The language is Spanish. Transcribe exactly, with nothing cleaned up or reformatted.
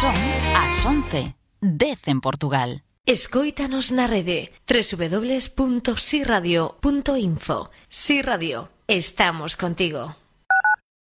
Son as once, dez en Portugal. Escóitanos na rede doble u doble u doble u punto si radio punto info. Si Radio, estamos contigo.